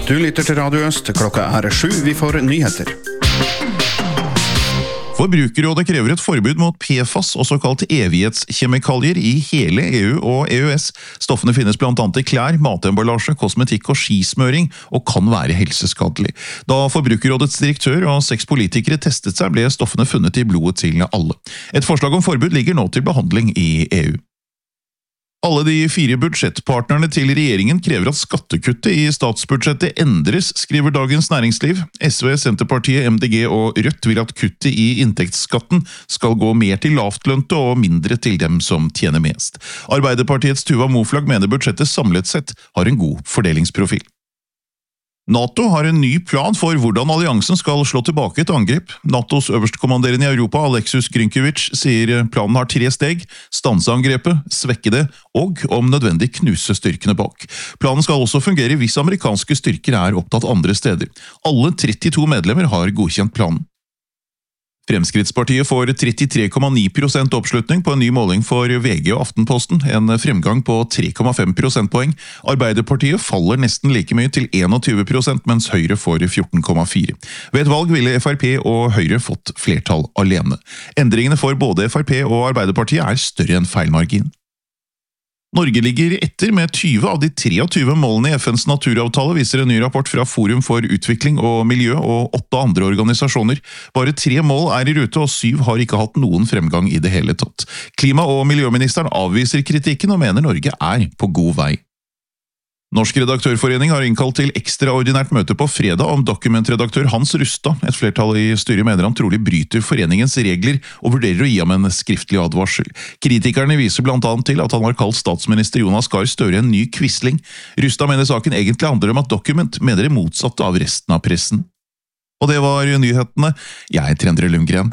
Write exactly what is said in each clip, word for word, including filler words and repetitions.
Du lytter til Radio Øst. Klokka er sju. Vi får nyheter. Forbrukerrådet krever et forbud mot P F A S og såkalt evighetskjemikalier i hele E U og E U S. Stoffene finnes blant annet i klær, matemballasje, kosmetikk og skismøring, og kan være helseskadelig. Da Forbrukerrådets direktør og seks politikere testet seg, ble stoffene funnet i blodet til alle. Et forslag om forbud ligger nå til behandling i E U. Alle de fire budsjettpartnerne til regjeringen krever at skattekuttet i statsbudsjettet endres, skriver Dagens Næringsliv. S V, Senterpartiet, M D G og Rødt vil at kuttet i inntektsskatten skal gå mer til lavtlønte og mindre til dem som tjener mest. Arbeiderpartiets Tuva Moflag mener budsjettet samlet sett har en god fordelingsprofil. NATO har en ny plan for hvordan alliansen skal slå tilbake et angrep. NATOs øverstkommanderende i Europa, Alexus Grynkevich, sier planen har tre steg: stanse angrepet, svekke det, og om nødvendig knuse styrkene bak. Planen skal også fungere hvis amerikanske styrker er opptatt andre steder. Alle trettito medlemmer har godkjent planen. Fremskrittspartiet får trettitre komma ni prosent oppslutning på en ny måling for V G og Aftenposten, en fremgang på tre komma fem prosentpoeng. Arbeiderpartiet faller nesten like mye til tjueen prosent, mens Høyre får fjorten komma fire. Ved et valg ville F R P og Høyre fått flertall alene. Endringene for både F R P og Arbeiderpartiet er større enn feilmargin. Norge ligger etter med tyve av de treogtyve målene i F N's naturavtale, viser en ny rapport fra Forum for utvikling og miljø og åtte andre organisasjoner. Bare tre mål er i rute, og syv har ikke hatt noen fremgang i det hele tatt. Klima- og miljøministeren avviser kritikken og mener Norge er på god vei. Norsk redaktørforening har innkalt til ekstraordinært møte på fredag om dokumentredaktør Hans Rustad. Et flertall i styret mener han trolig bryter foreningens regler og vurderer å gi ham en skriftlig advarsel. Kritikerne viser blant annet til at han har kalt statsminister Jonas Gahr Støre en ny quisling. Rustad mener saken egentlig handler om at Document mener det motsatte av resten av pressen. Og det var nyhetene. Jeg heter Endre Lundgren.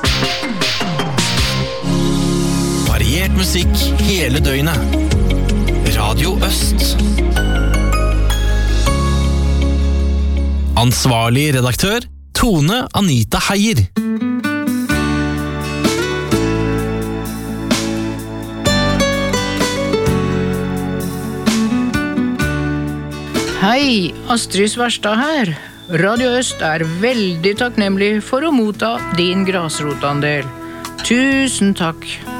Variert musikk hele døgnet. Radio Øst. Ansvarlig redaktør, Tone Anita Heier. Hei, Astrid Svarstad her. Radio Øst er veldig takknemlig for å motta din grasrotandel. Tusen takk.